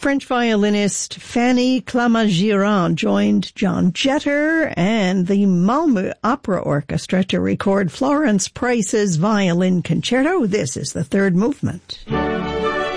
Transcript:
French violinist Fanny Clamart-Girard joined John Jetter and the Malmö Opera Orchestra to record Florence Price's Violin Concerto. This is the third movement.